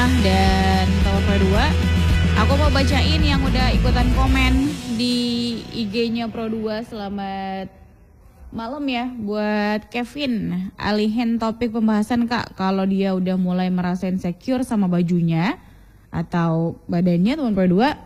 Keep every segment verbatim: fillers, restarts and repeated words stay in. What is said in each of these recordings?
dan Tower Pro dua. Aku mau bacain yang udah ikutan komen di I G-nya Pro dua. Selamat malam ya buat Kevin. Alihin topik pembahasan Kak, kalau dia udah mulai merasa insecure sama bajunya atau badannya teman Pro dua.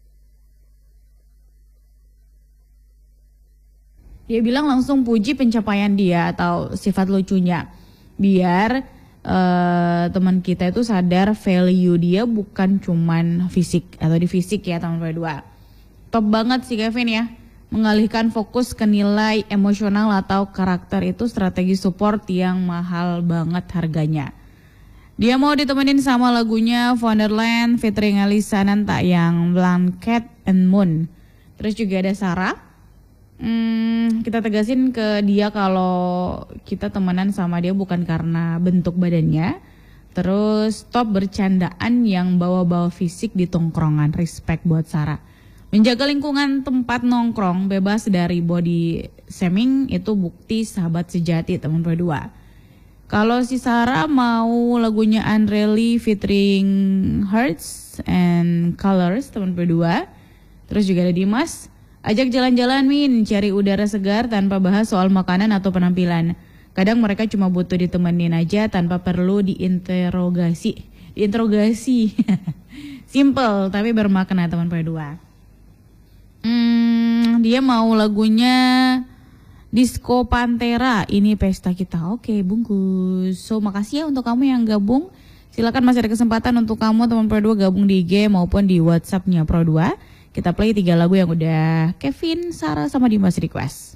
Dia bilang langsung puji pencapaian dia atau sifat lucunya. Biar Uh, teman kita itu sadar value dia bukan cuman fisik atau di fisik ya teman berdua. Top banget sih Kevin ya, mengalihkan fokus ke nilai emosional atau karakter itu strategi support yang mahal banget harganya. Dia mau ditemenin sama lagunya Wonderland featuring Alisa Nanta yang Blanket and Moon. Terus juga ada Sarah. Hmm, kita tegasin ke dia kalau kita temenan sama dia bukan karena bentuk badannya. Terus stop bercandaan yang bawa-bawa fisik di tongkrongan. Respect buat Sarah. Menjaga lingkungan tempat nongkrong bebas dari body shaming itu bukti sahabat sejati teman berdua. Kalau si Sarah mau lagunya Andrelli featuring Hearts and Colors teman berdua. Terus juga ada Dimas. Ajak jalan-jalan Min, cari udara segar tanpa bahas soal makanan atau penampilan. Kadang mereka cuma butuh ditemenin aja tanpa perlu diinterogasi. Diinterogasi. Simple tapi bermakna teman berdua. Hmm, dia mau lagunya Disco Pantera, ini pesta kita. Oke, bungkus. So, makasih ya untuk kamu yang gabung. Silakan masih ada kesempatan untuk kamu teman Pro dua gabung di I G maupun di WhatsApp-nya Pro dua. Kita play tiga lagu yang udah Kevin, Sarah, sama Dimas request.